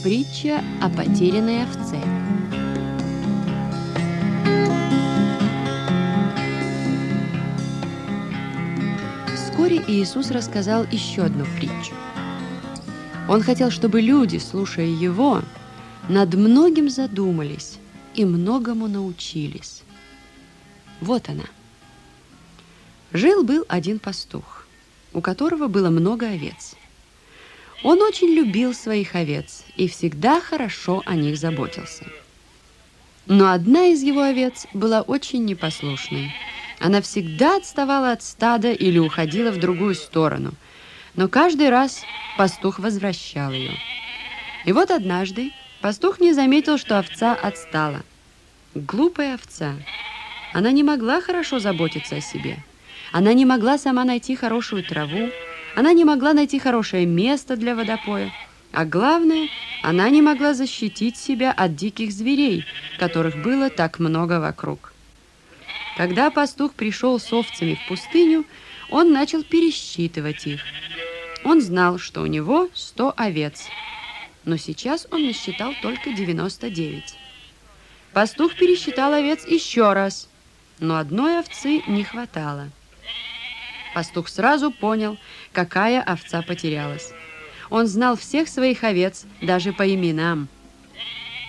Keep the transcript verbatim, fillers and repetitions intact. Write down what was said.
Притча о потерянной овце. Вскоре Иисус рассказал еще одну притчу. Он хотел, чтобы люди, слушая его, над многим задумались и многому научились. Вот она. Жил-был один пастух, у которого было много овец. Он очень любил своих овец и всегда хорошо о них заботился. Но одна из его овец была очень непослушной. Она всегда отставала от стада или уходила в другую сторону, но каждый раз пастух возвращал ее. И вот однажды пастух не заметил, что овца отстала. Глупая овца. Она не могла хорошо заботиться о себе. Она не могла сама найти хорошую траву. Она не могла найти хорошее место для водопоя. А главное, она не могла защитить себя от диких зверей, которых было так много вокруг. Когда пастух пришел с овцами в пустыню, он начал пересчитывать их. Он знал, что у него сто овец, но сейчас он насчитал только девяносто девять. Пастух пересчитал овец еще раз, но одной овцы не хватало. Пастух сразу понял, какая овца потерялась. Он знал всех своих овец, даже по именам.